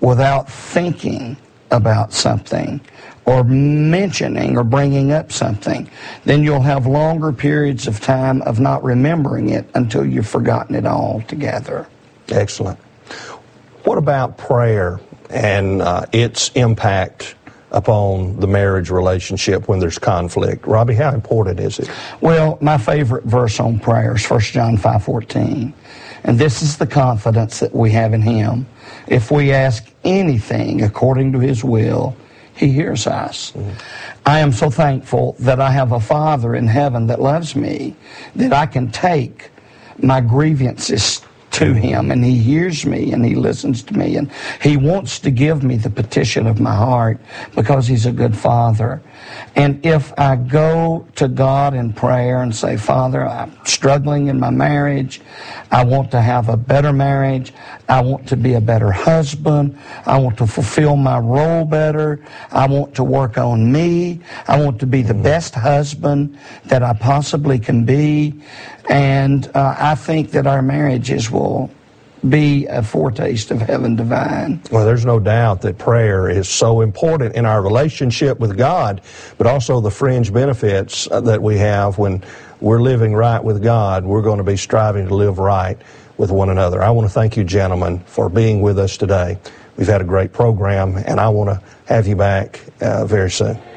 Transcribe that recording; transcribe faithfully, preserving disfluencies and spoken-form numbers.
without thinking about something or mentioning or bringing up something, then you'll have longer periods of time of not remembering it until you've forgotten it altogether. Excellent. What about prayer and uh, its impact upon the marriage relationship when there's conflict? Robbie, how important is it? Well, my favorite verse on prayer is First John five fourteen. And this is the confidence that we have in Him. If we ask anything according to His will, He hears us. Mm-hmm. I am so thankful that I have a Father in heaven that loves me, that I can take my grievances to Him, and He hears me, and He listens to me, and He wants to give me the petition of my heart because He's a good Father. And if I go to God in prayer and say, Father, I'm struggling in my marriage, I want to have a better marriage, I want to be a better husband, I want to fulfill my role better, I want to work on me, I want to be the best husband that I possibly can be, and uh, I think that our marriages will be a foretaste of heaven divine. Well, there's no doubt that prayer is so important in our relationship with God, but also the fringe benefits that we have when we're living right with God. We're going to be striving to live right with one another. I want to thank you, gentlemen, for being with us today. We've had a great program, and I want to have you back uh, very soon.